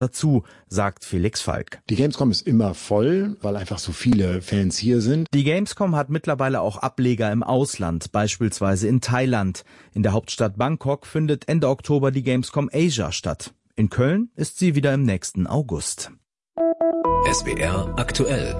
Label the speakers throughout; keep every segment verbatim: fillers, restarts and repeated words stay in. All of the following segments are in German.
Speaker 1: dazu, sagt Felix Falk.
Speaker 2: Die Gamescom ist immer voll, weil einfach so viele Fans hier sind.
Speaker 1: Die Gamescom hat mittlerweile auch Ableger im Ausland, beispielsweise in Thailand. In der Hauptstadt Bangkok findet Ende Oktober die Gamescom Asia statt. In Köln ist sie wieder im nächsten August.
Speaker 3: S W R aktuell.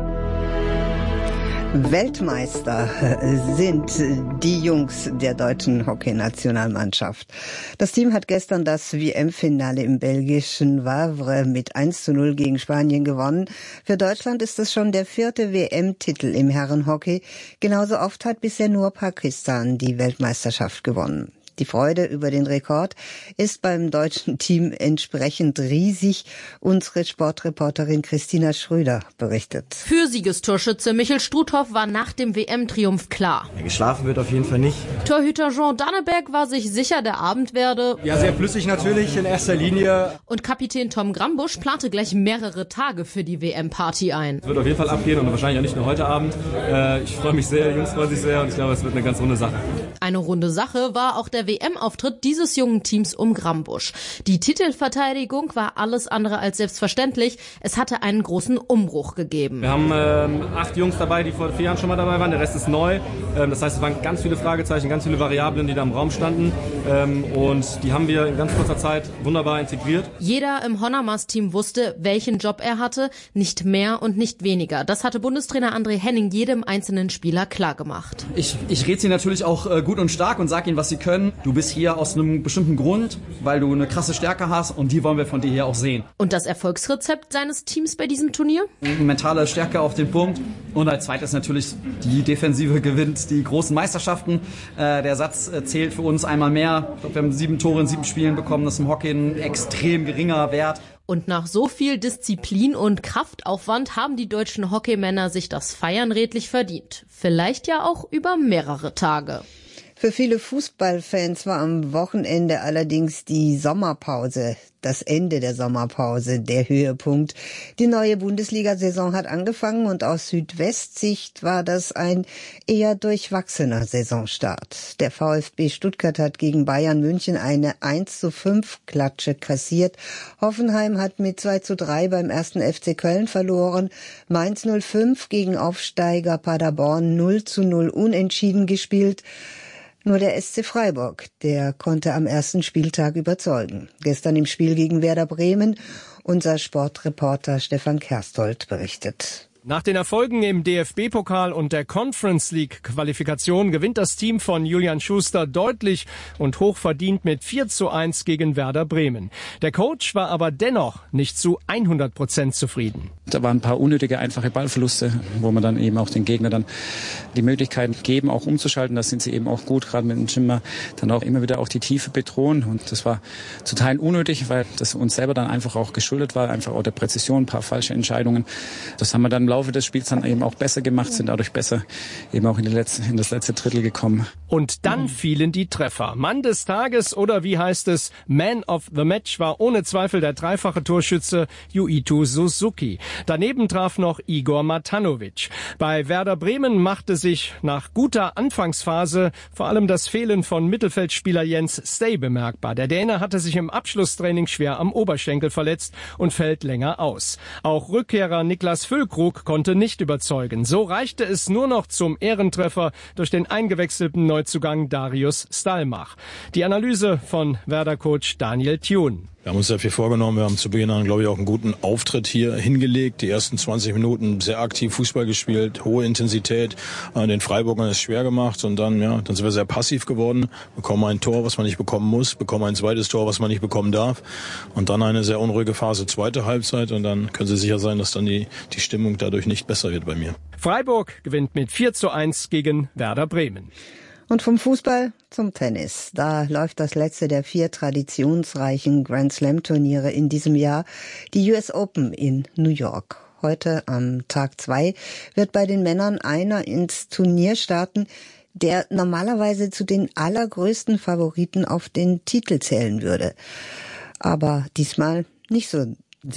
Speaker 4: Weltmeister sind die Jungs der deutschen Hockeynationalmannschaft. Das Team hat gestern das W M-Finale im belgischen Wavre mit eins zu null gegen Spanien gewonnen. Für Deutschland ist es schon der vierte W M-Titel im Herrenhockey. Genauso oft hat bisher nur Pakistan die Weltmeisterschaft gewonnen. Die Freude über den Rekord ist beim deutschen Team entsprechend riesig. Unsere Sportreporterin Christina Schröder berichtet.
Speaker 5: Für Siegestorschütze Michel Struthoff war nach dem W M-Triumph klar.
Speaker 6: Ja, geschlafen wird auf jeden Fall nicht.
Speaker 5: Torhüter Jean Danneberg war sich sicher, der Abend werde...
Speaker 6: Ja, sehr flüssig natürlich in erster Linie.
Speaker 5: Und Kapitän Tom Grambusch plante gleich mehrere Tage für die W M-Party ein.
Speaker 7: Es wird auf jeden Fall abgehen und wahrscheinlich auch nicht nur heute Abend. Äh, ich freue mich sehr, die Jungs freuen sich sehr und ich glaube, es wird eine ganz runde Sache.
Speaker 5: Eine runde Sache war auch der W M-Auftritt dieses jungen Teams um Grambusch. Die Titelverteidigung war alles andere als selbstverständlich. Es hatte einen großen Umbruch gegeben.
Speaker 7: Wir haben ähm, acht Jungs dabei, die vor vier Jahren schon mal dabei waren. Der Rest ist neu. Ähm, das heißt, es waren ganz viele Fragezeichen, ganz viele Variablen, die da im Raum standen. Ähm, und die haben wir in ganz kurzer Zeit wunderbar integriert.
Speaker 5: Jeder im Honnermas-Team wusste, welchen Job er hatte. Nicht mehr und nicht weniger. Das hatte Bundestrainer André Henning jedem einzelnen Spieler klargemacht.
Speaker 8: Ich, ich rede sie natürlich auch äh, gut und stark und sag ihnen, was sie können. Du bist hier aus einem bestimmten Grund, weil du eine krasse Stärke hast und die wollen wir von dir hier auch sehen.
Speaker 5: Und das Erfolgsrezept seines Teams bei diesem Turnier?
Speaker 8: Mentale Stärke auf den Punkt und als zweites natürlich die Defensive gewinnt die großen Meisterschaften. Äh, der Satz äh, zählt für uns einmal mehr. Ich glaube, wir haben sieben Tore in sieben Spielen bekommen. Das ist im Hockey ein extrem geringer Wert.
Speaker 5: Und nach so viel Disziplin und Kraftaufwand haben die deutschen Hockeymänner sich das Feiern redlich verdient. Vielleicht ja auch über mehrere Tage.
Speaker 4: Für viele Fußballfans war am Wochenende allerdings die Sommerpause, das Ende der Sommerpause, der Höhepunkt. Die neue Bundesliga-Saison hat angefangen und aus Südwestsicht war das ein eher durchwachsener Saisonstart. Der VfB Stuttgart hat gegen Bayern München eine eins zu fünf Klatsche kassiert. Hoffenheim hat mit zwei zu drei beim ersten F C Köln verloren. Mainz null fünf gegen Aufsteiger Paderborn null zu null unentschieden gespielt. Nur der S C Freiburg, der konnte am ersten Spieltag überzeugen. Gestern im Spiel gegen Werder Bremen, unser Sportreporter Stefan Kerstold berichtet.
Speaker 9: Nach den Erfolgen im D F B-Pokal und der Conference League-Qualifikation gewinnt das Team von Julian Schuster deutlich und hochverdient mit vier zu eins gegen Werder Bremen. Der Coach war aber dennoch nicht zu hundert Prozent zufrieden.
Speaker 10: Da waren ein paar unnötige, einfache Ballverluste, wo man dann eben auch den Gegner dann die Möglichkeit geben, auch umzuschalten. Da sind sie eben auch gut, gerade mit dem Schimmer, dann auch immer wieder auch die Tiefe bedrohen. Und das war zu Teilen unnötig, weil das uns selber dann einfach auch geschuldet war, einfach auch der Präzision, ein paar falsche Entscheidungen. Das haben wir dann im Laufe des Spiels dann eben auch besser gemacht, sind dadurch besser eben auch in, die letzte, in das letzte Drittel gekommen.
Speaker 9: Und dann fielen die Treffer. Mann des Tages oder wie heißt es, Man of the Match war ohne Zweifel der dreifache Torschütze Yuito Suzuki. Daneben traf noch Igor Matanovic. Bei Werder Bremen machte sich nach guter Anfangsphase vor allem das Fehlen von Mittelfeldspieler Jens Stay bemerkbar. Der Däne hatte sich im Abschlusstraining schwer am Oberschenkel verletzt und fällt länger aus. Auch Rückkehrer Niklas Füllkrug konnte nicht überzeugen. So reichte es nur noch zum Ehrentreffer durch den eingewechselten Neuzugang Darius Stalmach. Die Analyse von Werder-Coach Daniel Thune.
Speaker 11: Wir haben uns sehr viel vorgenommen. Wir haben zu Beginn an, glaube ich, auch einen guten Auftritt hier hingelegt. Die ersten zwanzig Minuten sehr aktiv Fußball gespielt, hohe Intensität. Den Freiburgern ist schwer gemacht und dann, ja, dann sind wir sehr passiv geworden. Bekommen ein Tor, was man nicht bekommen muss, bekommen ein zweites Tor, was man nicht bekommen darf. Und dann eine sehr unruhige Phase, zweite Halbzeit. Und dann können Sie sicher sein, dass dann die, die Stimmung dadurch nicht besser wird bei mir.
Speaker 9: Freiburg gewinnt mit vier zu eins gegen Werder Bremen.
Speaker 4: Und vom Fußball zum Tennis. Da läuft das letzte der vier traditionsreichen Grand-Slam-Turniere in diesem Jahr, die U S Open in New York. Heute am Tag zwei wird bei den Männern einer ins Turnier starten, der normalerweise zu den allergrößten Favoriten auf den Titel zählen würde. Aber diesmal nicht so sehr.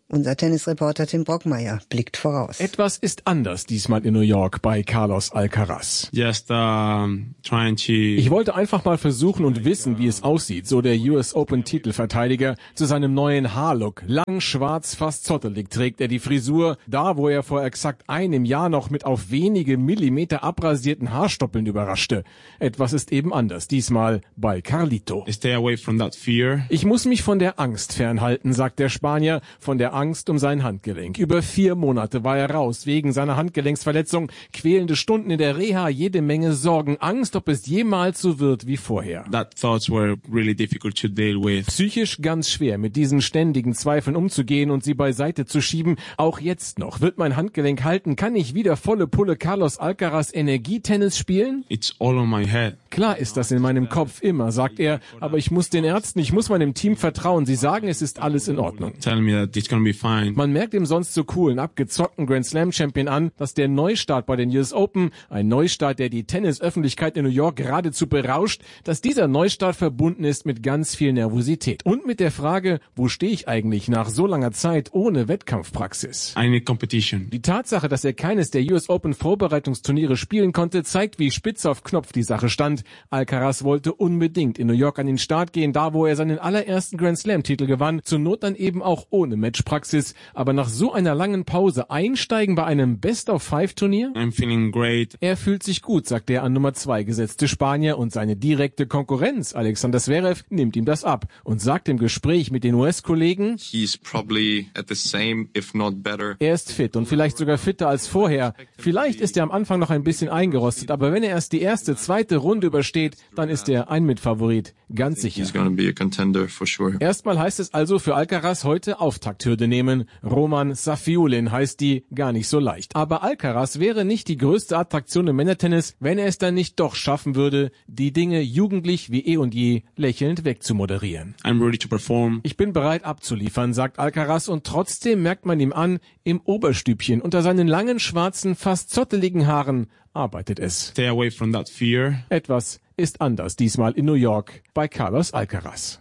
Speaker 4: Unser Tennisreporter Tim Brockmeier blickt voraus.
Speaker 9: Etwas ist anders diesmal in New York bei Carlos Alcaraz.
Speaker 12: Just, um, trying to
Speaker 9: Ich wollte einfach mal versuchen und wissen, wie es aussieht, so der U S Open Titelverteidiger zu seinem neuen Haarlook. Lang, schwarz, fast zottelig trägt er die Frisur, da wo er vor exakt einem Jahr noch mit auf wenige Millimeter abrasierten Haarstoppeln überraschte. Etwas ist eben anders, diesmal bei Carlito.
Speaker 12: Stay away from that fear.
Speaker 9: Ich muss mich von der Angst fernhalten, sagt der Spanier, von der Angst um sein Handgelenk. Über vier Monate war er raus, wegen seiner Handgelenksverletzung, quälende Stunden in der Reha, jede Menge Sorgen, Angst, ob es jemals so wird wie vorher.
Speaker 12: That thoughts were really difficult to deal with.
Speaker 9: Psychisch ganz schwer, mit diesen ständigen Zweifeln umzugehen und sie beiseite zu schieben. Auch jetzt noch. Wird mein Handgelenk halten? Kann ich wieder volle Pulle Carlos Alcaraz Energietennis spielen?
Speaker 12: It's all on my head.
Speaker 9: Klar ist das in meinem Kopf immer, sagt er, aber ich muss den Ärzten, ich muss meinem Team vertrauen. Sie sagen, es ist alles in Ordnung.
Speaker 12: Tell me that it's gonna be fine.
Speaker 9: Man merkt dem sonst so coolen, abgezockten Grand Slam Champion an, dass der Neustart bei den U S Open, ein Neustart, der die Tennisöffentlichkeit in New York geradezu berauscht, dass dieser Neustart verbunden ist mit ganz viel Nervosität und mit der Frage, wo stehe ich eigentlich nach so langer Zeit ohne Wettkampfpraxis?
Speaker 12: I need competition.
Speaker 9: Die Tatsache, dass er keines der U S Open Vorbereitungsturniere spielen konnte, zeigt, wie spitz auf Knopf die Sache stand. Alcaraz wollte unbedingt in New York an den Start gehen, da wo er seinen allerersten Grand Slam Titel gewann, zur Not dann eben auch ohne Matchpraxis. Aber nach so einer langen Pause einsteigen bei einem Best-of-Five-Turnier?
Speaker 12: I'm feeling great.
Speaker 9: Er fühlt sich gut, sagt der an Nummer zwei gesetzte Spanier, und seine direkte Konkurrenz, Alexander Zverev, nimmt ihm das ab und sagt im Gespräch mit den U S-Kollegen,
Speaker 13: He's probably at the same, if not better.
Speaker 9: Er ist fit und vielleicht sogar fitter als vorher. Vielleicht ist er am Anfang noch ein bisschen eingerostet, aber wenn er erst die erste, zweite Runde übersteht, dann ist er ein Mitfavorit, ganz sicher.
Speaker 13: He's gonna be a contender for sure.
Speaker 9: Erstmal heißt es also für Alcaraz heute Auftakthürde nehmen. Roman Safiullin heißt die, gar nicht so leicht. Aber Alcaraz wäre nicht die größte Attraktion im Männertennis, wenn er es dann nicht doch schaffen würde, die Dinge jugendlich wie eh und je lächelnd wegzumoderieren.
Speaker 12: I'm ready to perform.
Speaker 9: Ich bin bereit abzuliefern, sagt Alcaraz, und trotzdem merkt man ihm an, im Oberstübchen unter seinen langen, schwarzen, fast zotteligen Haaren arbeitet es.
Speaker 12: Stay away from that fear.
Speaker 9: Etwas ist anders diesmal in New York bei Carlos Alcaraz.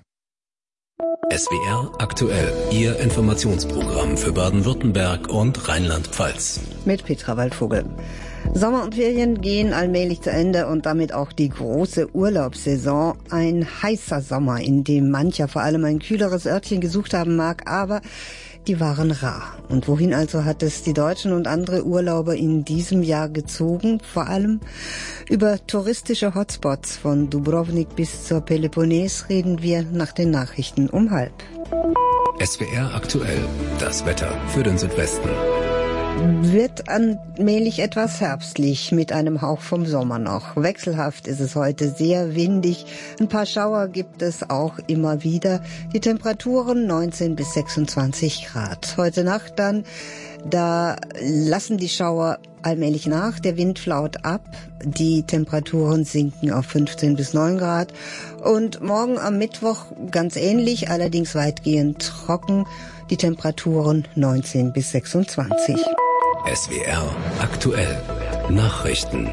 Speaker 3: S W R aktuell, Ihr Informationsprogramm für Baden-Württemberg und Rheinland-Pfalz.
Speaker 4: Mit Petra Waldvogel. Sommer und Ferien gehen allmählich zu Ende und damit auch die große Urlaubssaison. Ein heißer Sommer, in dem mancher vor allem ein kühleres Örtchen gesucht haben mag, aber die waren rar. Und wohin also hat es die Deutschen und andere Urlauber in diesem Jahr gezogen? Vor allem über touristische Hotspots von Dubrovnik bis zur Peloponnes reden wir nach den Nachrichten um halb.
Speaker 3: S W R aktuell, das Wetter für den Südwesten.
Speaker 4: Wird allmählich etwas herbstlich mit einem Hauch vom Sommer noch. Wechselhaft ist es heute, sehr windig. Ein paar Schauer gibt es auch immer wieder. Die Temperaturen neunzehn bis sechsundzwanzig Grad. Heute Nacht dann, da lassen die Schauer allmählich nach. Der Wind flaut ab. Die Temperaturen sinken auf fünfzehn bis neun Grad. Und morgen am Mittwoch ganz ähnlich, allerdings weitgehend trocken. Die Temperaturen neunzehn bis sechsundzwanzig.
Speaker 3: S W R aktuell. Nachrichten.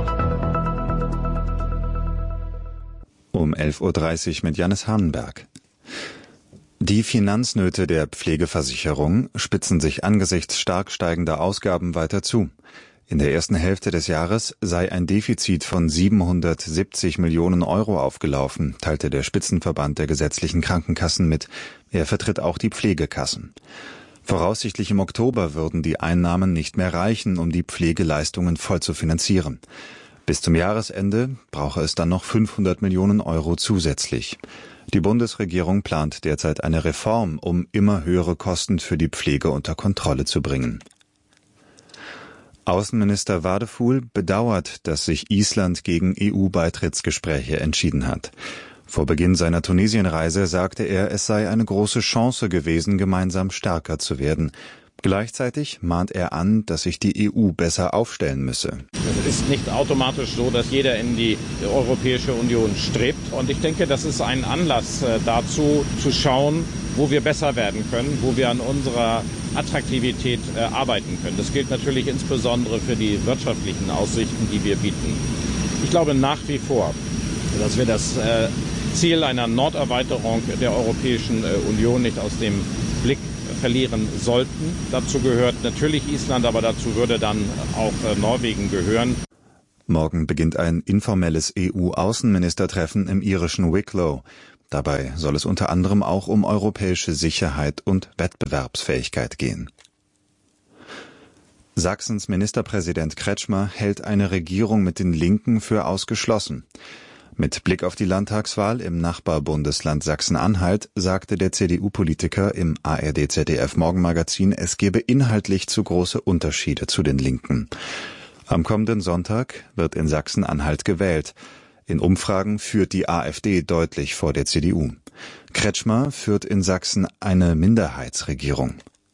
Speaker 14: Um elf Uhr dreißig mit Jannis Hahnenberg. Die Finanznöte der Pflegeversicherung spitzen sich angesichts stark steigender Ausgaben weiter zu. In der ersten Hälfte des Jahres sei ein Defizit von siebenhundertsiebzig Millionen Euro aufgelaufen, teilte der Spitzenverband der gesetzlichen Krankenkassen mit. Er vertritt auch die Pflegekassen. Voraussichtlich im Oktober würden die Einnahmen nicht mehr reichen, um die Pflegeleistungen voll zu finanzieren. Bis zum Jahresende brauche es dann noch fünfhundert Millionen Euro zusätzlich. Die Bundesregierung plant derzeit eine Reform, um immer höhere Kosten für die Pflege unter Kontrolle zu bringen. Außenminister Wadefuhl bedauert, dass sich Island gegen E U-Beitrittsgespräche entschieden hat. Vor Beginn seiner Tunesienreise sagte er, es sei eine große Chance gewesen, gemeinsam stärker zu werden. Gleichzeitig mahnt er an, dass sich die E U besser aufstellen müsse.
Speaker 15: Es ist nicht automatisch so, dass jeder in die Europäische Union strebt. Und ich denke, das ist ein Anlass dazu, zu schauen, wo wir besser werden können, wo wir an unserer Attraktivität äh, arbeiten können. Das gilt natürlich insbesondere für die wirtschaftlichen Aussichten, die wir bieten. Ich glaube nach wie vor, dass wir das äh, Ziel einer Norderweiterung der Europäischen äh, Union nicht aus dem Blick verlieren sollten. Dazu gehört natürlich Island, aber dazu würde dann auch Norwegen gehören.
Speaker 14: Morgen beginnt ein informelles E U-Außenministertreffen im irischen Wicklow. Dabei soll es unter anderem auch um europäische Sicherheit und Wettbewerbsfähigkeit gehen. Sachsens Ministerpräsident Kretschmer hält eine Regierung mit den Linken für ausgeschlossen. Mit Blick auf die Landtagswahl im Nachbarbundesland Sachsen-Anhalt sagte der C D U-Politiker im A R D-Z D F-Morgenmagazin, es gebe inhaltlich zu große Unterschiede zu den Linken. Am kommenden Sonntag wird in Sachsen-Anhalt gewählt. In Umfragen führt die AfD deutlich vor der C D U. Kretschmer führt in Sachsen eine Minderheitsregierung.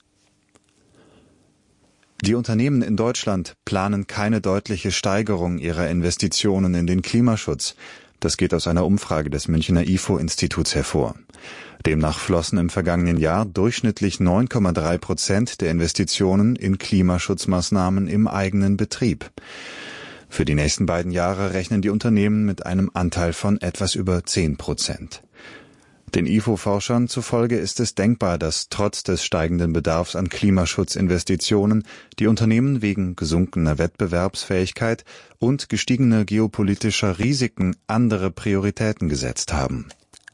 Speaker 14: Die Unternehmen in Deutschland planen keine deutliche Steigerung ihrer Investitionen in den Klimaschutz. Das geht aus einer Umfrage des Münchner I F O-Instituts hervor. Demnach flossen im vergangenen Jahr durchschnittlich neun Komma drei Prozent der Investitionen in Klimaschutzmaßnahmen im eigenen Betrieb. Für die nächsten beiden Jahre rechnen die Unternehmen mit einem Anteil von etwas über zehn Prozent. Den I F O-Forschern zufolge ist es denkbar, dass trotz des steigenden Bedarfs an Klimaschutzinvestitionen die Unternehmen wegen gesunkener Wettbewerbsfähigkeit und gestiegener geopolitischer Risiken andere Prioritäten gesetzt haben.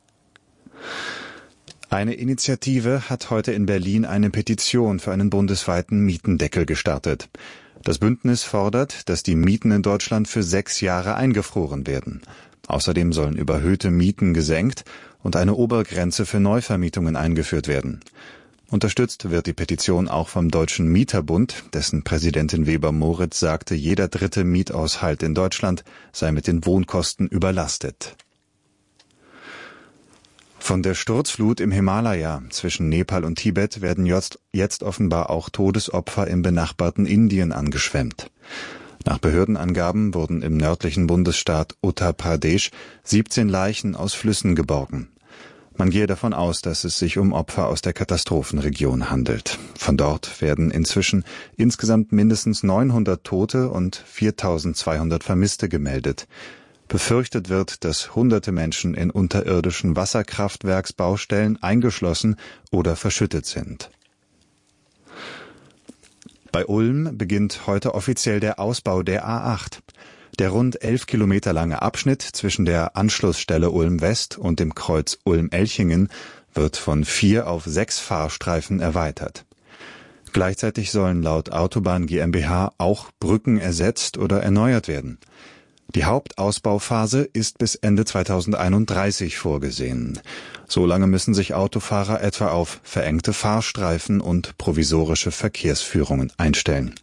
Speaker 14: Eine Initiative hat heute in Berlin eine Petition für einen bundesweiten Mietendeckel gestartet. Das Bündnis fordert, dass die Mieten in Deutschland für sechs Jahre eingefroren werden. Außerdem sollen überhöhte Mieten gesenkt und eine Obergrenze für Neuvermietungen eingeführt werden. Unterstützt wird die Petition auch vom Deutschen Mieterbund, dessen Präsidentin Weber Moritz sagte, jeder dritte Miethaushalt in Deutschland sei mit den Wohnkosten überlastet. Von der Sturzflut im Himalaya zwischen Nepal und Tibet werden jetzt offenbar auch Todesopfer im benachbarten Indien angeschwemmt. Nach Behördenangaben wurden im nördlichen Bundesstaat Uttar Pradesh siebzehn Leichen aus Flüssen geborgen. Man gehe davon aus, dass es sich um Opfer aus der Katastrophenregion handelt. Von dort werden inzwischen insgesamt mindestens neunhundert Tote und viertausendzweihundert Vermisste gemeldet. Befürchtet wird, dass hunderte Menschen in unterirdischen Wasserkraftwerksbaustellen eingeschlossen oder verschüttet sind. Bei Ulm beginnt heute offiziell der Ausbau der A acht. Der rund elf Kilometer lange Abschnitt zwischen der Anschlussstelle Ulm West und dem Kreuz Ulm-Elchingen wird von vier auf sechs Fahrstreifen erweitert. Gleichzeitig sollen laut Autobahn GmbH auch Brücken ersetzt oder erneuert werden. Die Hauptausbauphase ist bis Ende zweitausendeinunddreißig vorgesehen. Solange müssen sich Autofahrer etwa auf verengte Fahrstreifen und provisorische Verkehrsführungen einstellen.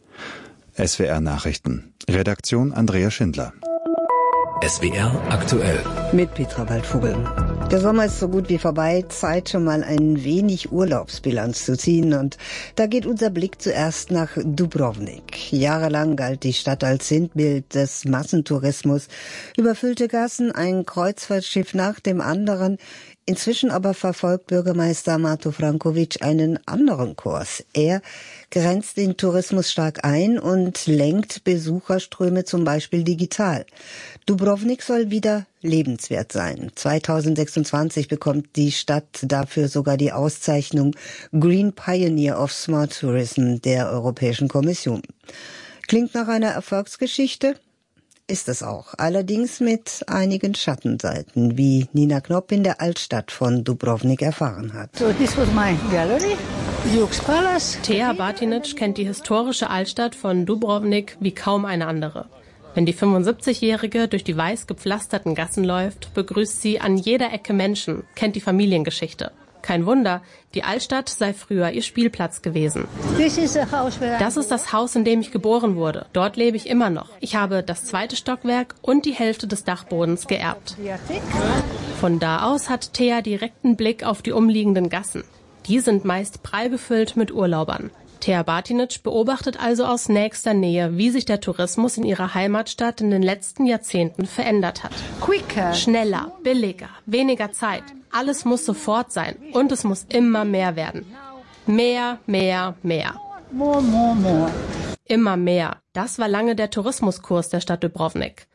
Speaker 14: S W R Nachrichten. Redaktion Andrea Schindler.
Speaker 3: S W R aktuell.
Speaker 4: Mit Petra Waldvogel. Der Sommer ist so gut wie vorbei. Zeit, schon mal ein wenig Urlaubsbilanz zu ziehen. Und da geht unser Blick zuerst nach Dubrovnik. Jahrelang galt die Stadt als Sinnbild des Massentourismus. Überfüllte Gassen, ein Kreuzfahrtschiff nach dem anderen. Inzwischen aber verfolgt Bürgermeister Mato Frankovic einen anderen Kurs. Er grenzt den Tourismus stark ein und lenkt Besucherströme zum Beispiel digital. Dubrovnik soll wieder lebenswert sein. zweitausendsechsundzwanzig bekommt die Stadt dafür sogar die Auszeichnung Green Pioneer of Smart Tourism der Europäischen Kommission. Klingt nach einer Erfolgsgeschichte? Ist es auch. Allerdings mit einigen Schattenseiten, wie Nina Knopp in der Altstadt von Dubrovnik erfahren hat.
Speaker 16: So this was my gallery, Duke's Palace.
Speaker 17: Thea Batinic kennt die historische Altstadt von Dubrovnik wie kaum eine andere. Wenn die fünfundsiebzigjährige durch die weiß gepflasterten Gassen läuft, begrüßt sie an jeder Ecke Menschen, kennt die Familiengeschichte. Kein Wunder, die Altstadt sei früher ihr Spielplatz gewesen. Das ist das Haus, in dem ich geboren wurde. Dort lebe ich immer noch. Ich habe das zweite Stockwerk und die Hälfte des Dachbodens geerbt. Von da aus hat Thea direkten Blick auf die umliegenden Gassen. Die sind meist prall gefüllt mit Urlaubern. Thea Batinic beobachtet also aus nächster Nähe, wie sich der Tourismus in ihrer Heimatstadt in den letzten Jahrzehnten verändert hat. Schneller, billiger, weniger Zeit. Alles muss sofort sein und es muss immer mehr werden. Mehr, mehr, mehr. Immer mehr. Das war lange der Tourismuskurs der Stadt Dubrovnik.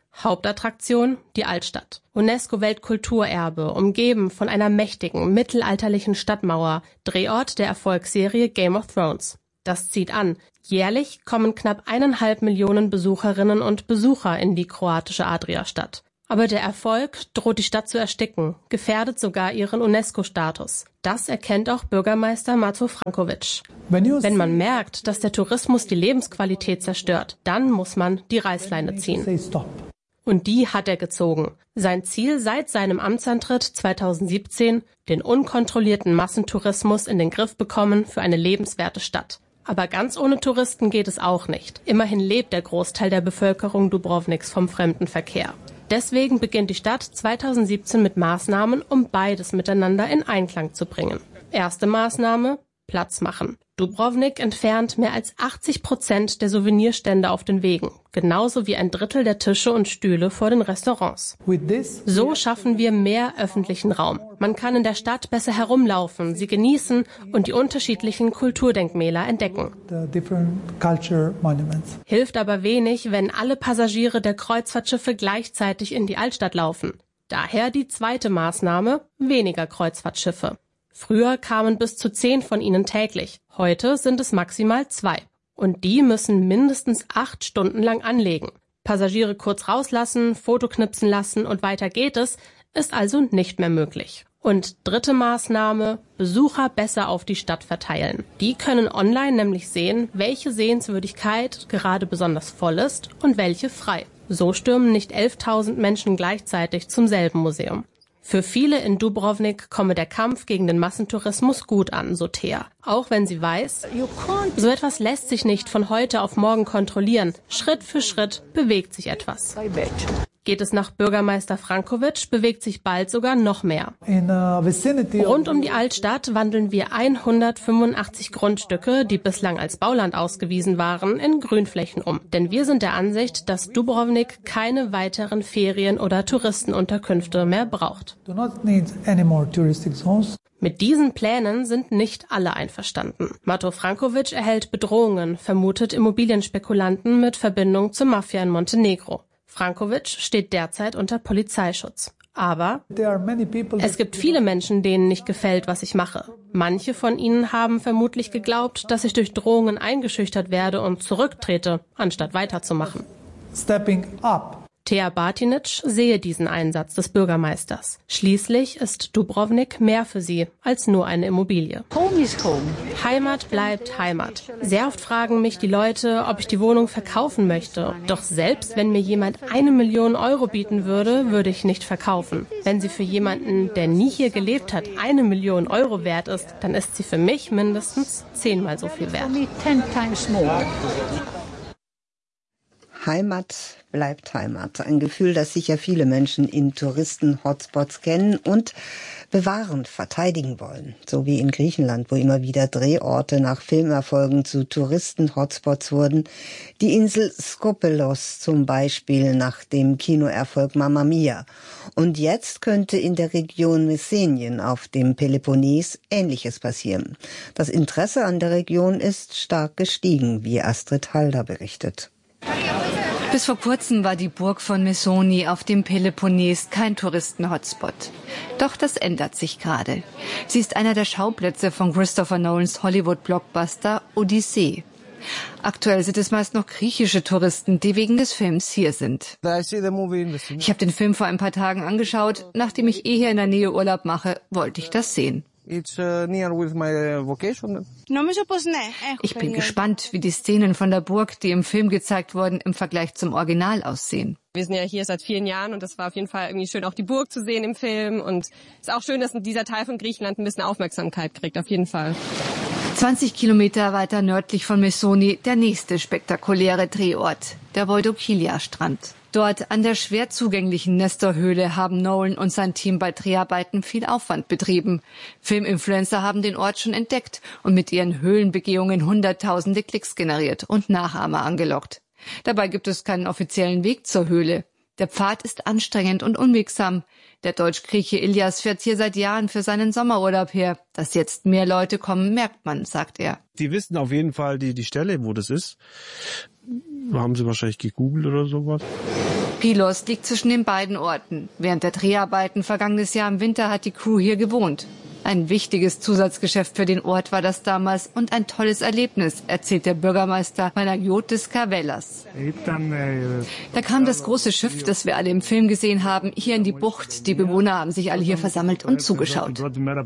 Speaker 17: Hauptattraktion die Altstadt. UNESCO-Weltkulturerbe, umgeben von einer mächtigen, mittelalterlichen Stadtmauer, Drehort der Erfolgsserie Game of Thrones. Das zieht an. Jährlich kommen knapp eineinhalb Millionen Besucherinnen und Besucher in die kroatische Adriastadt. Aber der Erfolg droht die Stadt zu ersticken, gefährdet sogar ihren UNESCO-Status. Das erkennt auch Bürgermeister Mato Frankovic. Wenn man merkt, dass der Tourismus die Lebensqualität zerstört, dann muss man die Reißleine ziehen. Und die hat er gezogen. Sein Ziel seit seinem Amtsantritt zweitausendsiebzehn, den unkontrollierten Massentourismus in den Griff bekommen für eine lebenswerte Stadt. Aber ganz ohne Touristen geht es auch nicht. Immerhin lebt der Großteil der Bevölkerung Dubrovniks vom Fremdenverkehr. Deswegen beginnt die Stadt zweitausendsiebzehn mit Maßnahmen, um beides miteinander in Einklang zu bringen. Erste Maßnahme: Platz machen. Dubrovnik entfernt mehr als achtzig Prozent der Souvenirstände auf den Wegen, genauso wie ein Drittel der Tische und Stühle vor den Restaurants. So schaffen wir mehr öffentlichen Raum. Man kann in der Stadt besser herumlaufen, sie genießen und die unterschiedlichen Kulturdenkmäler entdecken. Hilft aber wenig, wenn alle Passagiere der Kreuzfahrtschiffe gleichzeitig in die Altstadt laufen. Daher die zweite Maßnahme: weniger Kreuzfahrtschiffe. Früher kamen bis zu zehn von ihnen täglich. Heute sind es maximal zwei. Und die müssen mindestens acht Stunden lang anlegen. Passagiere kurz rauslassen, Foto knipsen lassen und weiter geht es, ist also nicht mehr möglich. Und dritte Maßnahme: Besucher besser auf die Stadt verteilen. Die können online nämlich sehen, welche Sehenswürdigkeit gerade besonders voll ist und welche frei. So stürmen nicht elftausend Menschen gleichzeitig zum selben Museum. Für viele in Dubrovnik komme der Kampf gegen den Massentourismus gut an, so Thea. Auch wenn sie weiß, so etwas lässt sich nicht von heute auf morgen kontrollieren. Schritt für Schritt bewegt sich etwas. Geht es nach Bürgermeister Frankovic, bewegt sich bald sogar noch mehr. Rund um die Altstadt wandeln wir hundertfünfundachtzig Grundstücke, die bislang als Bauland ausgewiesen waren, in Grünflächen um. Denn wir sind der Ansicht, dass Dubrovnik keine weiteren Ferien- oder Touristenunterkünfte mehr braucht. Mit diesen Plänen sind nicht alle einverstanden. Mato Frankovic erhält Bedrohungen, vermutet Immobilienspekulanten mit Verbindung zur Mafia in Montenegro. Frankovic steht derzeit unter Polizeischutz. Aber es gibt viele Menschen, denen nicht gefällt, was ich mache. Manche von ihnen haben vermutlich geglaubt, dass ich durch Drohungen eingeschüchtert werde und zurücktrete, anstatt weiterzumachen. Stepping up. Thea Batinic sehe diesen Einsatz des Bürgermeisters. Schließlich ist Dubrovnik mehr für sie als nur eine Immobilie.
Speaker 16: Home is home.
Speaker 17: Heimat bleibt Heimat. Sehr oft fragen mich die Leute, ob ich die Wohnung verkaufen möchte. Doch selbst wenn mir jemand eine Million Euro bieten würde, würde ich nicht verkaufen. Wenn sie für jemanden, der nie hier gelebt hat, eine Million Euro wert ist, dann ist sie für mich mindestens zehnmal so viel wert.
Speaker 4: Heimat bleibt Heimat. Ein Gefühl, das sicher viele Menschen in Touristen-Hotspots kennen und bewahren, verteidigen wollen. So wie in Griechenland, wo immer wieder Drehorte nach Filmerfolgen zu Touristen-Hotspots wurden. Die Insel Skopelos zum Beispiel nach dem Kinoerfolg Mamma Mia. Und jetzt könnte in der Region Messenien auf dem Peloponnes Ähnliches passieren. Das Interesse an der Region ist stark gestiegen, wie Astrid Halder berichtet.
Speaker 18: Bis vor kurzem war die Burg von Messoni auf dem Peloponnes kein Touristen-Hotspot. Doch das ändert sich gerade. Sie ist einer der Schauplätze von Christopher Nolans Hollywood-Blockbuster Odyssee. Aktuell sind es meist noch griechische Touristen, die wegen des Films hier sind. Ich habe den Film vor ein paar Tagen angeschaut. Nachdem ich eh hier in der Nähe Urlaub mache, wollte ich das sehen. Ich bin gespannt, wie die Szenen von der Burg, die im Film gezeigt wurden, im Vergleich zum Original aussehen.
Speaker 19: Wir sind ja hier seit vielen Jahren und das war auf jeden Fall irgendwie schön, auch die Burg zu sehen im Film. Und es ist auch schön, dass dieser Teil von Griechenland ein bisschen Aufmerksamkeit kriegt, auf jeden Fall.
Speaker 18: zwanzig Kilometer weiter nördlich von Messoni der nächste spektakuläre Drehort, der Voidokilia-Strand. Dort an der schwer zugänglichen Nestor-Höhle haben Nolan und sein Team bei Dreharbeiten viel Aufwand betrieben. Filminfluencer haben den Ort schon entdeckt und mit ihren Höhlenbegehungen hunderttausende Klicks generiert und Nachahmer angelockt. Dabei gibt es keinen offiziellen Weg zur Höhle. Der Pfad ist anstrengend und unwegsam. Der Deutsch-Grieche Ilias fährt hier seit Jahren für seinen Sommerurlaub her. Dass jetzt mehr Leute kommen, merkt man, sagt er.
Speaker 20: Die wissen auf jeden Fall die, die Stelle, wo das ist. Haben sie wahrscheinlich gegoogelt oder sowas.
Speaker 18: Pylos liegt zwischen den beiden Orten. Während der Dreharbeiten vergangenes Jahr im Winter hat die Crew hier gewohnt. Ein wichtiges Zusatzgeschäft für den Ort war das damals und ein tolles Erlebnis, erzählt der Bürgermeister Panagiotis Karvelas. Da kam das große Schiff, das wir alle im Film gesehen haben, hier in die Bucht. Die Bewohner haben sich alle hier versammelt und zugeschaut.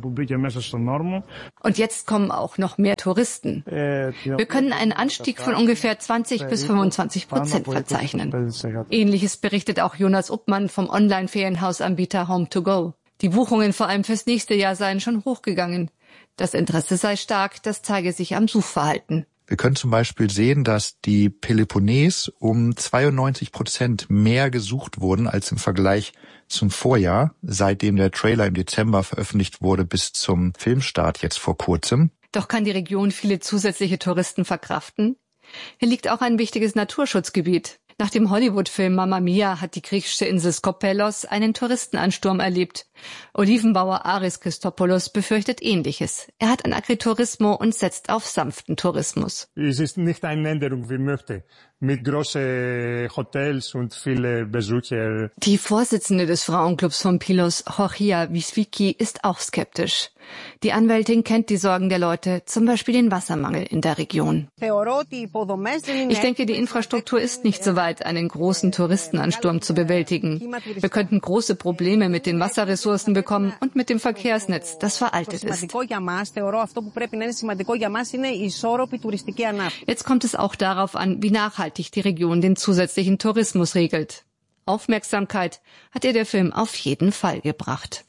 Speaker 18: Und jetzt kommen auch noch mehr Touristen. Wir können einen Anstieg von ungefähr zwanzig bis fünfundzwanzig Prozent verzeichnen. Ähnliches berichtet auch Jonas Uppmann vom Online-Ferienhausanbieter Home to Go. Die Buchungen vor allem fürs nächste Jahr seien schon hochgegangen. Das Interesse sei stark, das zeige sich am Suchverhalten.
Speaker 20: Wir können zum Beispiel sehen, dass die Peloponnes um zweiundneunzig Prozent mehr gesucht wurden als im Vergleich zum Vorjahr, seitdem der Trailer im Dezember veröffentlicht wurde bis zum Filmstart jetzt vor kurzem.
Speaker 18: Doch kann die Region viele zusätzliche Touristen verkraften? Hier liegt auch ein wichtiges Naturschutzgebiet. Nach dem Hollywood-Film Mamma Mia hat die griechische Insel Skopelos einen Touristenansturm erlebt. Olivenbauer Aris Christopoulos befürchtet Ähnliches. Er hat ein Agriturismo und setzt auf sanften Tourismus.
Speaker 21: Es ist nicht eine Änderung wie möchte, mit großen Hotels und viele Besucher.
Speaker 18: Die Vorsitzende des Frauenclubs von Pylos, Georgia Wiswicki, ist auch skeptisch. Die Anwältin kennt die Sorgen der Leute, zum Beispiel den Wassermangel in der Region. Ich denke, die Infrastruktur ist nicht so weit, einen großen Touristenansturm zu bewältigen. Wir könnten große Probleme mit den Wasserressourcen bekommen und mit dem Verkehrsnetz, das veraltet ist. Jetzt kommt es auch darauf an, wie nachhaltig die Region den zusätzlichen Tourismus regelt. Aufmerksamkeit hat ihr der Film auf jeden Fall gebracht.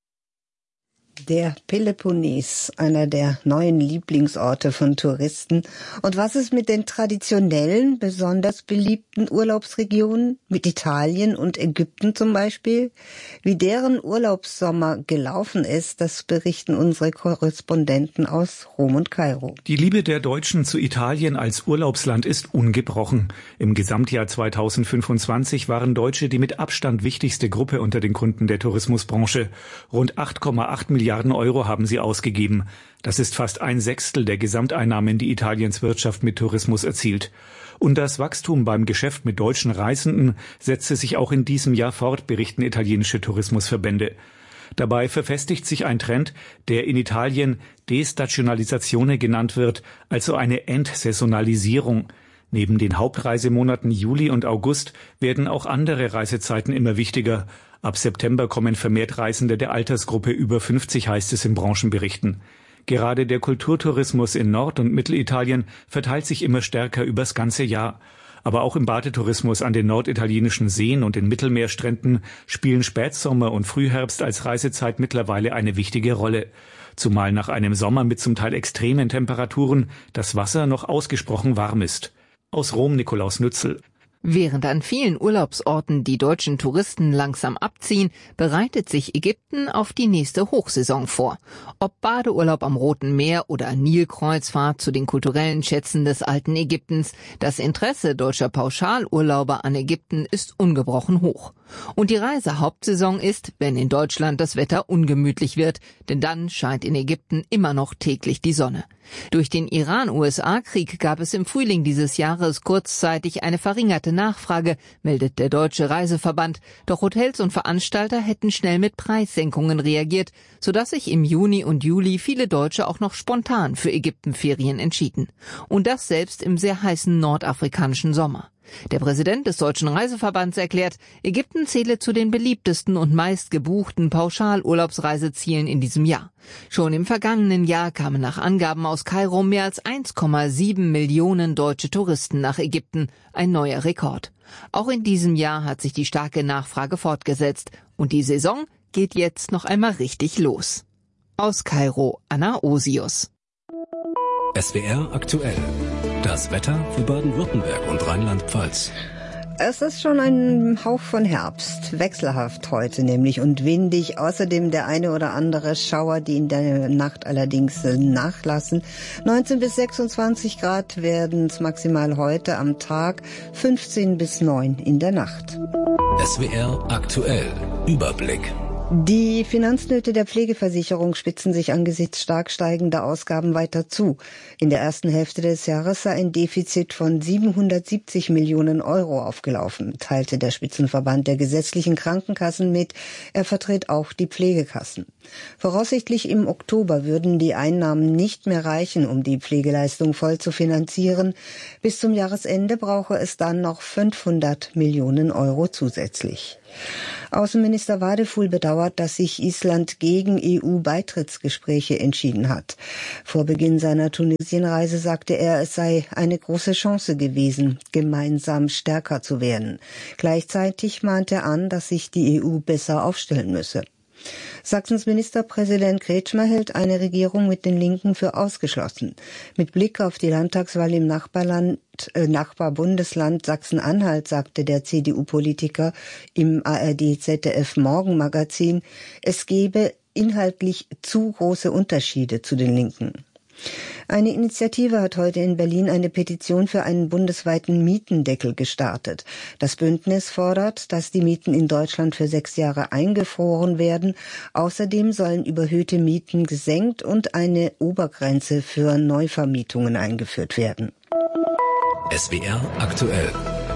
Speaker 4: Der Peloponnes, einer der neuen Lieblingsorte von Touristen. Und was ist mit den traditionellen, besonders beliebten Urlaubsregionen, mit Italien und Ägypten zum Beispiel? Wie deren Urlaubssommer gelaufen ist, das berichten unsere Korrespondenten aus Rom und Kairo.
Speaker 22: Die Liebe der Deutschen zu Italien als Urlaubsland ist ungebrochen. Im Gesamtjahr zweitausendfünfundzwanzig waren Deutsche die mit Abstand wichtigste Gruppe unter den Kunden der Tourismusbranche. Rund acht Komma acht Milliarden Euro haben sie ausgegeben. Das ist fast ein Sechstel der Gesamteinnahmen, die Italiens Wirtschaft mit Tourismus erzielt. Und das Wachstum beim Geschäft mit deutschen Reisenden setzte sich auch in diesem Jahr fort, berichten italienische Tourismusverbände. Dabei verfestigt sich ein Trend, der in Italien Destagionalisazione genannt wird, also eine Entsaisonalisierung. Neben den Hauptreisemonaten Juli und August werden auch andere Reisezeiten immer wichtiger. Ab September kommen vermehrt Reisende der Altersgruppe über fünfzig, heißt es in Branchenberichten. Gerade der Kulturtourismus in Nord- und Mittelitalien verteilt sich immer stärker übers ganze Jahr. Aber auch im Badetourismus an den norditalienischen Seen und den Mittelmeerstränden spielen Spätsommer und Frühherbst als Reisezeit mittlerweile eine wichtige Rolle. Zumal nach einem Sommer mit zum Teil extremen Temperaturen das Wasser noch ausgesprochen warm ist. Aus Rom Nikolaus Nützel.
Speaker 23: Während an vielen Urlaubsorten die deutschen Touristen langsam abziehen, bereitet sich Ägypten auf die nächste Hochsaison vor. Ob Badeurlaub am Roten Meer oder Nilkreuzfahrt zu den kulturellen Schätzen des alten Ägyptens, das Interesse deutscher Pauschalurlauber an Ägypten ist ungebrochen hoch. Und die Reisehauptsaison ist, wenn in Deutschland das Wetter ungemütlich wird, denn dann scheint in Ägypten immer noch täglich die Sonne. Durch den Iran-U S A-Krieg gab es im Frühling dieses Jahres kurzzeitig eine verringerte Nachfrage, meldet der Deutsche Reiseverband. Doch Hotels und Veranstalter hätten schnell mit Preissenkungen reagiert, sodass sich im Juni und Juli viele Deutsche auch noch spontan für Ägyptenferien entschieden. Und das selbst im sehr heißen nordafrikanischen Sommer. Der Präsident des Deutschen Reiseverbands erklärt, Ägypten zähle zu den beliebtesten und meistgebuchten Pauschalurlaubsreisezielen in diesem Jahr. Schon im vergangenen Jahr kamen nach Angaben aus Kairo mehr als eins Komma sieben Millionen deutsche Touristen nach Ägypten, ein neuer Rekord. Auch in diesem Jahr hat sich die starke Nachfrage fortgesetzt und die Saison geht jetzt noch einmal richtig los. Aus Kairo, Anna Osius.
Speaker 3: S W R aktuell. Das Wetter für Baden-Württemberg und Rheinland-Pfalz.
Speaker 4: Es ist schon ein Hauch von Herbst, wechselhaft heute nämlich und windig. Außerdem der eine oder andere Schauer, die in der Nacht allerdings nachlassen. neunzehn bis sechsundzwanzig Grad werden es maximal heute am Tag, fünfzehn bis neun in der Nacht.
Speaker 3: S W R aktuell. Überblick.
Speaker 4: Die Finanznöte der Pflegeversicherung spitzen sich angesichts stark steigender Ausgaben weiter zu. In der ersten Hälfte des Jahres sei ein Defizit von siebenhundertsiebzig Millionen Euro aufgelaufen, teilte der Spitzenverband der gesetzlichen Krankenkassen mit. Er vertritt auch die Pflegekassen. Voraussichtlich im Oktober würden die Einnahmen nicht mehr reichen, um die Pflegeleistung voll zu finanzieren. Bis zum Jahresende brauche es dann noch fünfhundert Millionen Euro zusätzlich. Außenminister Wadefuhl bedauert, dass sich Island gegen E U-Beitrittsgespräche entschieden hat. Vor Beginn seiner Tunesienreise sagte er, es sei eine große Chance gewesen, gemeinsam stärker zu werden. Gleichzeitig mahnt er an, dass sich die E U besser aufstellen müsse. Sachsens Ministerpräsident Kretschmer hält eine Regierung mit den Linken für ausgeschlossen. Mit Blick auf die Landtagswahl im Nachbarland, äh, Nachbarbundesland Sachsen-Anhalt sagte der C D U-Politiker im A R D-Z D F-Morgenmagazin, es gebe inhaltlich zu große Unterschiede zu den Linken. Eine Initiative hat heute in Berlin eine Petition für einen bundesweiten Mietendeckel gestartet. Das Bündnis fordert, dass die Mieten in Deutschland für sechs Jahre eingefroren werden. Außerdem sollen überhöhte Mieten gesenkt und eine Obergrenze für Neuvermietungen eingeführt werden.
Speaker 3: S W R aktuell.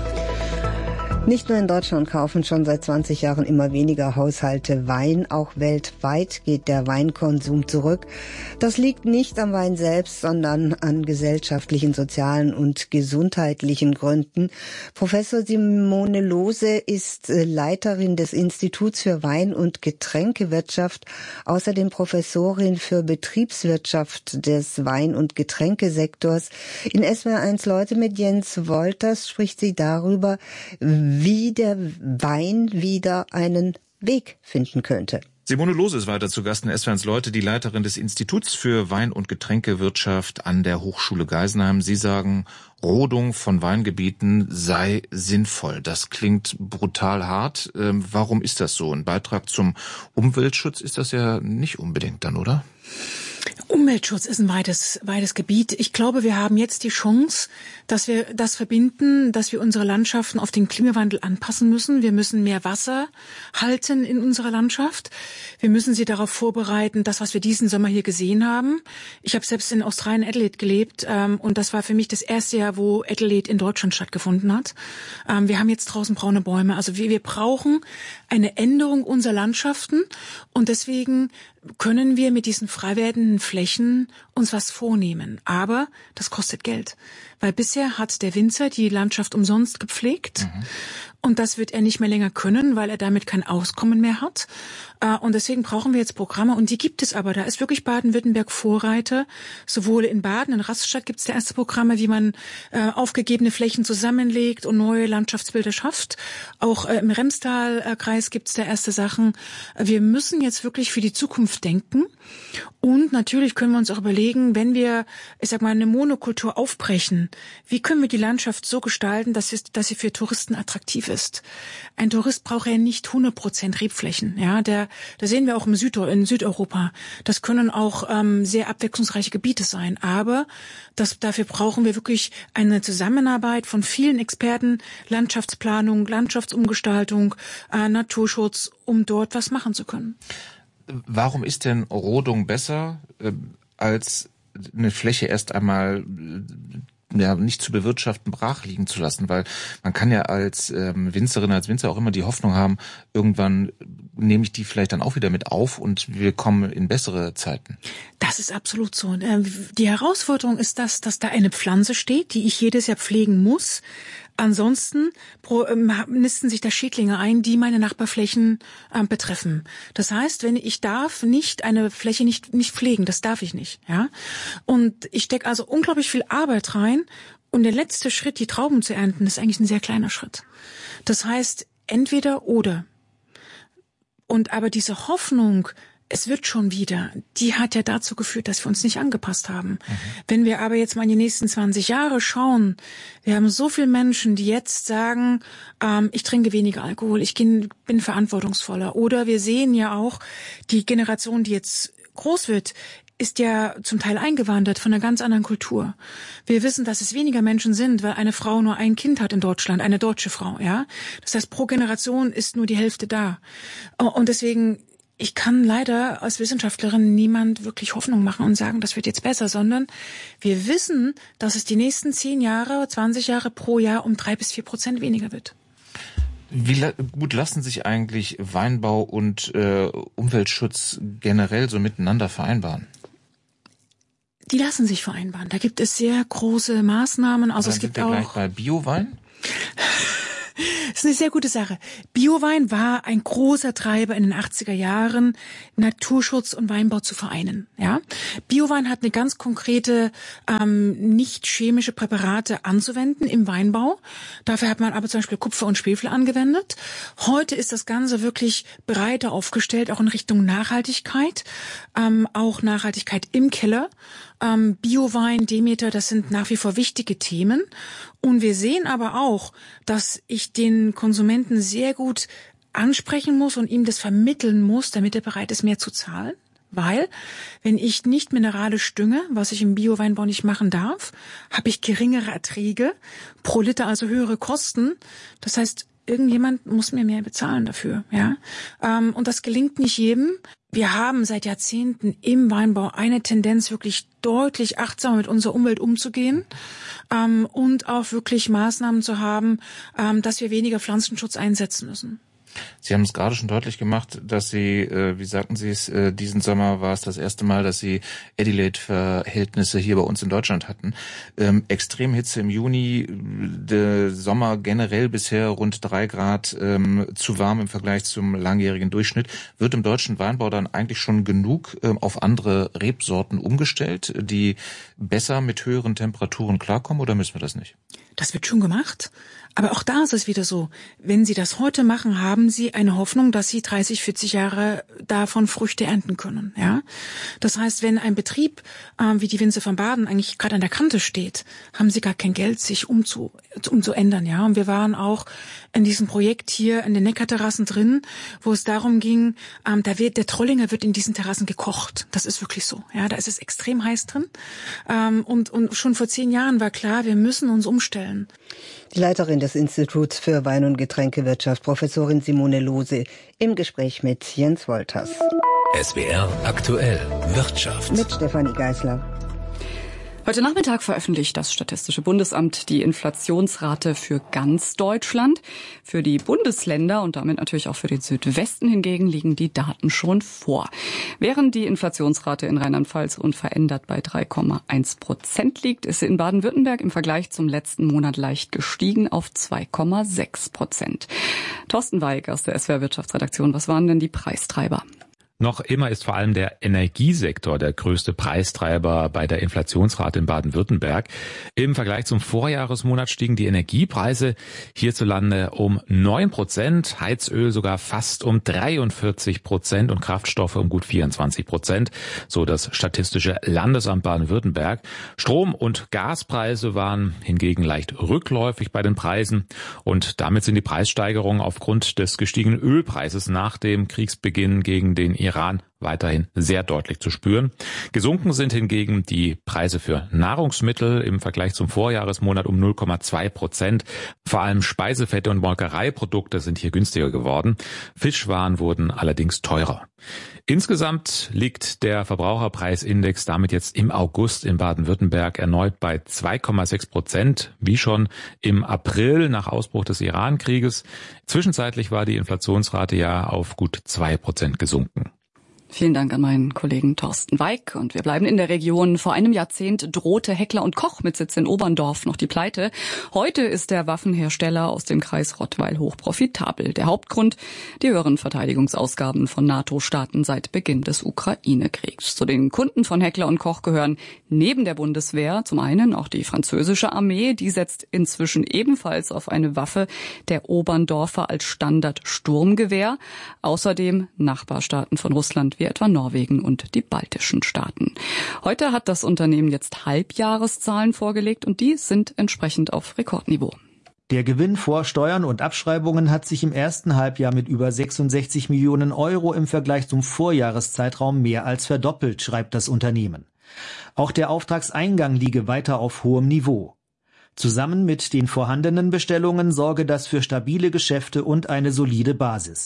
Speaker 4: Nicht nur in Deutschland kaufen schon seit zwanzig Jahren immer weniger Haushalte Wein. Auch weltweit geht der Weinkonsum zurück. Das liegt nicht am Wein selbst, sondern an gesellschaftlichen, sozialen und gesundheitlichen Gründen. Professor Simone Lohse ist Leiterin des Instituts für Wein- und Getränkewirtschaft, außerdem Professorin für Betriebswirtschaft des Wein- und Getränkesektors. In S W R eins Leute mit Jens Wolters spricht sie darüber, wie der Wein wieder einen Weg finden könnte.
Speaker 1: Simone Lohse ist weiter zu Gast in S W R eins Leute, die Leiterin des Instituts für Wein- und Getränkewirtschaft an der Hochschule Geisenheim. Sie sagen, Rodung von Weingebieten sei sinnvoll. Das klingt brutal hart. Ähm, warum ist das so? Ein Beitrag zum Umweltschutz ist das ja nicht unbedingt dann, oder?
Speaker 2: Umweltschutz ist ein weites, weites Gebiet. Ich glaube, wir haben jetzt die Chance, dass wir das verbinden, dass wir unsere Landschaften auf den Klimawandel anpassen müssen. Wir müssen mehr Wasser halten in unserer Landschaft. Wir müssen sie darauf vorbereiten, das, was wir diesen Sommer hier gesehen haben. Ich habe selbst in Australien, Adelaide, gelebt ähm, und das war für mich das erste Jahr, wo Adelaide in Deutschland stattgefunden hat. Ähm, wir haben jetzt draußen braune Bäume. Also wir, wir brauchen eine Änderung unserer Landschaften und deswegen können wir mit diesen frei werdenden Flächen uns was vornehmen. Aber das kostet Geld. Weil bisher hat der Winzer die Landschaft umsonst gepflegt. Mhm. Und das wird er nicht mehr länger können, weil er damit kein Auskommen mehr hat. Und deswegen brauchen wir jetzt Programme. Und die gibt es aber. Da ist wirklich Baden-Württemberg Vorreiter. Sowohl in Baden, in Rastatt gibt es da erste Programme, wie man äh, aufgegebene Flächen zusammenlegt und neue Landschaftsbilder schafft. Auch äh, im Remstal-Kreis gibt es da erste Sachen. Wir müssen jetzt wirklich für die Zukunft denken. Und natürlich können wir uns auch überlegen, wenn wir, ich sag mal, eine Monokultur aufbrechen, wie können wir die Landschaft so gestalten, dass, es, dass sie für Touristen attraktiv ist. Ein Tourist braucht ja nicht hundert Prozent Rebflächen. Ja, der, da sehen wir auch im Süd, in Südeuropa. Das können auch ähm, sehr abwechslungsreiche Gebiete sein. Aber das, dafür brauchen wir wirklich eine Zusammenarbeit von vielen Experten, Landschaftsplanung, Landschaftsumgestaltung, äh, Naturschutz, um dort was machen zu können.
Speaker 1: Warum ist denn Rodung besser, äh, als eine Fläche erst einmal ja nicht zu bewirtschaften, brach liegen zu lassen? Weil man kann ja als ähm, Winzerin, als Winzer auch immer die Hoffnung haben, irgendwann nehme ich die vielleicht dann auch wieder mit auf und wir kommen in bessere Zeiten.
Speaker 2: Das ist absolut so. Die Herausforderung ist, dass, dass da eine Pflanze steht, die ich jedes Jahr pflegen muss. Ansonsten nisten sich da Schädlinge ein, die meine Nachbarflächen äh, betreffen. Das heißt, wenn ich darf nicht eine Fläche nicht nicht pflegen, das darf ich nicht, ja. Und ich stecke also unglaublich viel Arbeit rein. Und der letzte Schritt, die Trauben zu ernten, ist eigentlich ein sehr kleiner Schritt. Das heißt, entweder oder. Und aber diese Hoffnung, es wird schon wieder, die hat ja dazu geführt, dass wir uns nicht angepasst haben. Mhm. Wenn wir aber jetzt mal in die nächsten zwanzig Jahre schauen, wir haben so viele Menschen, die jetzt sagen, ähm, ich trinke weniger Alkohol, ich bin verantwortungsvoller. Oder wir sehen ja auch, die Generation, die jetzt groß wird, ist ja zum Teil eingewandert von einer ganz anderen Kultur. Wir wissen, dass es weniger Menschen sind, weil eine Frau nur ein Kind hat in Deutschland, eine deutsche Frau, ja. Das heißt, pro Generation ist nur die Hälfte da. Und deswegen ich kann leider als Wissenschaftlerin niemand wirklich Hoffnung machen und sagen, das wird jetzt besser, sondern wir wissen, dass es die nächsten zehn Jahre, zwanzig Jahre pro Jahr um drei bis vier Prozent weniger wird.
Speaker 1: Wie la- gut lassen sich eigentlich Weinbau und äh, Umweltschutz generell so miteinander vereinbaren?
Speaker 2: Die lassen sich vereinbaren. Da gibt es sehr große Maßnahmen. Also
Speaker 1: Dann
Speaker 2: es gibt
Speaker 1: sind wir
Speaker 2: auch
Speaker 1: gleich bei Biowein.
Speaker 2: Das ist eine sehr gute Sache. Biowein war ein großer Treiber in den achtziger Jahren, Naturschutz und Weinbau zu vereinen. Ja, Biowein hat eine ganz konkrete, ähm, nicht chemische Präparate anzuwenden im Weinbau. Dafür hat man aber zum Beispiel Kupfer und Schwefel angewendet. Heute ist das Ganze wirklich breiter aufgestellt, auch in Richtung Nachhaltigkeit, ähm, auch Nachhaltigkeit im Keller. Ähm, Biowein, Demeter, das sind nach wie vor wichtige Themen. Und wir sehen aber auch, dass ich den Konsumenten sehr gut ansprechen muss und ihm das vermitteln muss, damit er bereit ist, mehr zu zahlen. Weil, wenn ich nicht mineralisch dünge, was ich im Bioweinbau nicht machen darf, habe ich geringere Erträge, pro Liter also höhere Kosten. Das heißt, irgendjemand muss mir mehr bezahlen dafür, ja. Ähm, und das gelingt nicht jedem. Wir haben seit Jahrzehnten im Weinbau eine Tendenz, wirklich deutlich achtsamer mit unserer Umwelt umzugehen ähm, und auch wirklich Maßnahmen zu haben, ähm, dass wir weniger Pflanzenschutz einsetzen müssen.
Speaker 1: Sie haben es gerade schon deutlich gemacht, dass Sie, äh, wie sagten Sie es, äh, diesen Sommer war es das erste Mal, dass Sie Adelaide-Verhältnisse hier bei uns in Deutschland hatten. Ähm, Extremhitze im Juni, der Sommer generell bisher rund drei Grad ähm, zu warm im Vergleich zum langjährigen Durchschnitt. Wird im deutschen Weinbau dann eigentlich schon genug ähm, auf andere Rebsorten umgestellt, die besser mit höheren Temperaturen klarkommen, oder müssen wir das nicht?
Speaker 2: Das wird schon gemacht. Aber auch da ist es wieder so, wenn Sie das heute machen, haben Sie eine Hoffnung, dass Sie dreißig, vierzig Jahre davon Früchte ernten können. Ja, das heißt, wenn ein Betrieb äh, wie die Winzer von Baden eigentlich gerade an der Kante steht, haben Sie gar kein Geld, sich umzu, umzuändern. Ja, und wir waren auch in diesem Projekt hier in den Neckarterrassen drin, wo es darum ging, ähm, da wird der Trollinger wird in diesen Terrassen gekocht. Das ist wirklich so. Ja, da ist es extrem heiß drin. Ähm, und und schon vor zehn Jahren war klar, wir müssen uns umstellen.
Speaker 4: Die Leiterin des Instituts für Wein- und Getränkewirtschaft, Professorin Simone Lohse, im Gespräch mit Jens Wolters.
Speaker 3: S W R aktuell Wirtschaft.
Speaker 4: Mit Stefanie Geisler.
Speaker 6: Heute Nachmittag veröffentlicht das Statistische Bundesamt die Inflationsrate für ganz Deutschland. Für die Bundesländer und damit natürlich auch für den Südwesten hingegen liegen die Daten schon vor. Während die Inflationsrate in Rheinland-Pfalz unverändert bei drei Komma eins Prozent liegt, ist sie in Baden-Württemberg im Vergleich zum letzten Monat leicht gestiegen auf zwei Komma sechs Prozent. Thorsten Weig aus der S W R Wirtschaftsredaktion, was waren denn die Preistreiber?
Speaker 7: Noch immer ist vor allem der Energiesektor der größte Preistreiber bei der Inflationsrate in Baden-Württemberg. Im Vergleich zum Vorjahresmonat stiegen die Energiepreise hierzulande um neun Prozent, Heizöl sogar fast um dreiundvierzig Prozent und Kraftstoffe um gut vierundzwanzig Prozent, so das Statistische Landesamt Baden-Württemberg. Strom- und Gaspreise waren hingegen leicht rückläufig bei den Preisen und damit sind die Preissteigerungen aufgrund des gestiegenen Ölpreises nach dem Kriegsbeginn gegen den Iran Iran weiterhin sehr deutlich zu spüren. Gesunken sind hingegen die Preise für Nahrungsmittel im Vergleich zum Vorjahresmonat um null Komma zwei Prozent. Vor allem Speisefette und Molkereiprodukte sind hier günstiger geworden. Fischwaren wurden allerdings teurer. Insgesamt liegt der Verbraucherpreisindex damit jetzt im August in Baden-Württemberg erneut bei zwei Komma sechs Prozent, wie schon im April nach Ausbruch des Iran-Krieges. Zwischenzeitlich war die Inflationsrate ja auf gut zwei Prozent gesunken.
Speaker 6: Vielen Dank an meinen Kollegen Thorsten Weig. Und wir bleiben in der Region. Vor einem Jahrzehnt drohte Heckler und Koch mit Sitz in Oberndorf noch die Pleite. Heute ist der Waffenhersteller aus dem Kreis Rottweil hoch profitabel. Der Hauptgrund, die höheren Verteidigungsausgaben von NATO-Staaten seit Beginn des Ukraine-Kriegs. Zu den Kunden von Heckler und Koch gehören neben der Bundeswehr zum einen auch die französische Armee. Die setzt inzwischen ebenfalls auf eine Waffe der Oberndorfer als Standard-Sturmgewehr. Außerdem Nachbarstaaten von Russland wie etwa Norwegen und die baltischen Staaten. Heute hat das Unternehmen jetzt Halbjahreszahlen vorgelegt und die sind entsprechend auf Rekordniveau.
Speaker 8: Der Gewinn vor Steuern und Abschreibungen hat sich im ersten Halbjahr mit über sechsundsechzig Millionen Euro im Vergleich zum Vorjahreszeitraum mehr als verdoppelt, schreibt das Unternehmen. Auch der Auftragseingang liege weiter auf hohem Niveau. Zusammen mit den vorhandenen Bestellungen sorge das für stabile Geschäfte und eine solide Basis.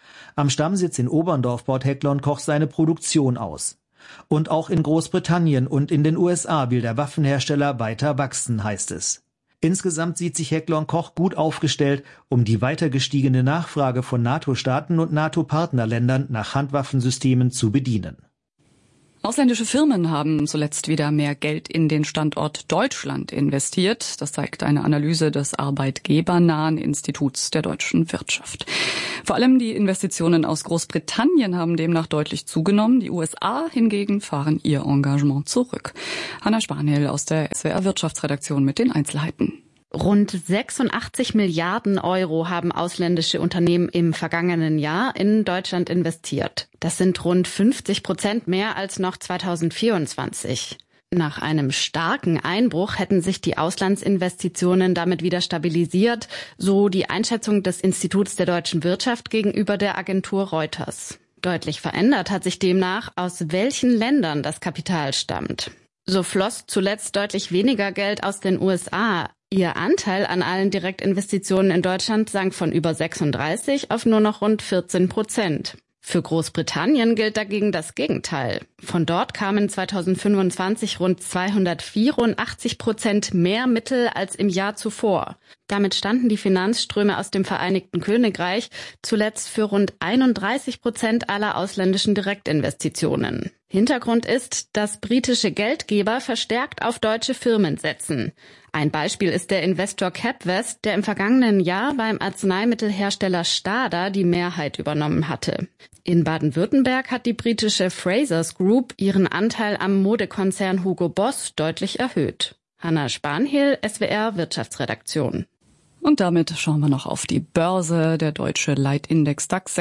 Speaker 8: Am Stammsitz in Oberndorf baut Heckler und Koch seine Produktion aus. Und auch in Großbritannien und in den U S A will der Waffenhersteller weiter wachsen, heißt es. Insgesamt sieht sich Heckler und Koch gut aufgestellt, um die weiter gestiegene Nachfrage von NATO-Staaten und NATO-Partnerländern nach Handwaffensystemen zu bedienen.
Speaker 6: Ausländische Firmen haben zuletzt wieder mehr Geld in den Standort Deutschland investiert. Das zeigt eine Analyse des arbeitgebernahen Instituts der deutschen Wirtschaft. Vor allem die Investitionen aus Großbritannien haben demnach deutlich zugenommen. Die U S A hingegen fahren ihr Engagement zurück. Hanna Spanhiel aus der S W R Wirtschaftsredaktion mit den Einzelheiten.
Speaker 5: Rund sechsundachtzig Milliarden Euro haben ausländische Unternehmen im vergangenen Jahr in Deutschland investiert. Das sind rund fünfzig Prozent mehr als noch zweitausendvierundzwanzig. Nach einem starken Einbruch hätten sich die Auslandsinvestitionen damit wieder stabilisiert, so die Einschätzung des Instituts der deutschen Wirtschaft gegenüber der Agentur Reuters. Deutlich verändert hat sich demnach, aus welchen Ländern das Kapital stammt. So floss zuletzt deutlich weniger Geld aus den U S A. Ihr Anteil an allen Direktinvestitionen in Deutschland sank von über sechsunddreißig auf nur noch rund vierzehn Prozent. Für Großbritannien gilt dagegen das Gegenteil. Von dort kamen zweitausendfünfundzwanzig rund zweihundertvierundachtzig Prozent mehr Mittel als im Jahr zuvor. Damit standen die Finanzströme aus dem Vereinigten Königreich zuletzt für rund einunddreißig Prozent aller ausländischen Direktinvestitionen. Hintergrund ist, dass britische Geldgeber verstärkt auf deutsche Firmen setzen. Ein Beispiel ist der Investor Capvest, der im vergangenen Jahr beim Arzneimittelhersteller Stada die Mehrheit übernommen hatte. In Baden-Württemberg hat die britische Frasers Group ihren Anteil am Modekonzern Hugo Boss deutlich erhöht. Hanna Spanhiel, S W R Wirtschaftsredaktion.
Speaker 6: Und damit schauen wir noch auf die Börse. Der deutsche Leitindex DAX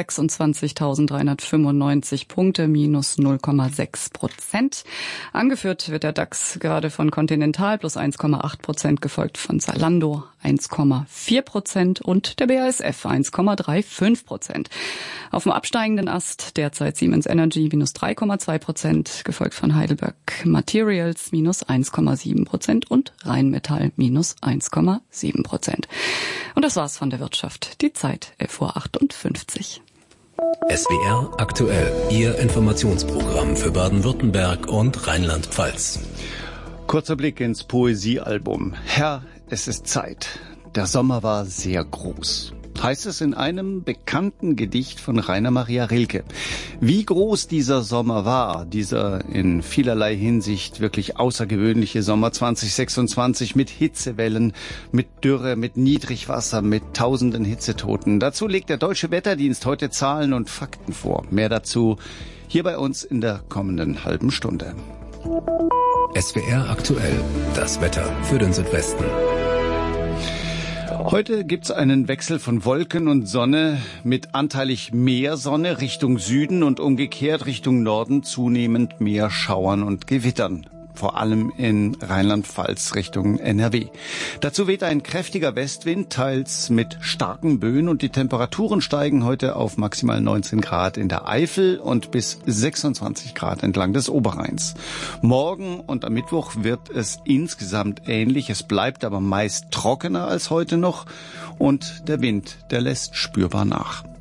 Speaker 6: sechsundzwanzigtausenddreihundertfünfundneunzig Punkte, minus null Komma sechs Prozent. Angeführt wird der DAX gerade von Continental plus eins Komma acht Prozent, gefolgt von Zalando eins Komma vier Prozent und der B A S F eins Komma fünfunddreißig Prozent. Auf dem absteigenden Ast derzeit Siemens Energy minus drei Komma zwei Prozent, gefolgt von Heidelberg Materials minus eins Komma sieben Prozent und Rheinmetall minus eins Komma sieben Prozent. Und das war's von der Wirtschaft. Die Zeit elf Uhr achtundfünfzig.
Speaker 3: S W R aktuell, Ihr Informationsprogramm für Baden-Württemberg und Rheinland-Pfalz.
Speaker 10: Kurzer Blick ins Poesiealbum. Herr, es ist Zeit. Der Sommer war sehr groß. Heißt es in einem bekannten Gedicht von Rainer Maria Rilke. Wie groß dieser Sommer war, dieser in vielerlei Hinsicht wirklich außergewöhnliche Sommer zwanzig sechsundzwanzig mit Hitzewellen, mit Dürre, mit Niedrigwasser, mit tausenden Hitzetoten. Dazu legt der Deutsche Wetterdienst heute Zahlen und Fakten vor. Mehr dazu hier bei uns in der kommenden halben Stunde.
Speaker 3: S W R aktuell, das Wetter für den Südwesten.
Speaker 10: Heute gibt's einen Wechsel von Wolken und Sonne mit anteilig mehr Sonne Richtung Süden und umgekehrt Richtung Norden zunehmend mehr Schauern und Gewittern. Vor allem in Rheinland-Pfalz Richtung N R W. Dazu weht ein kräftiger Westwind, teils mit starken Böen, und die Temperaturen steigen heute auf maximal neunzehn Grad in der Eifel und bis sechsundzwanzig Grad entlang des Oberrheins. Morgen und am Mittwoch wird es insgesamt ähnlich, es bleibt aber meist trockener als heute noch und der Wind, der lässt spürbar nach.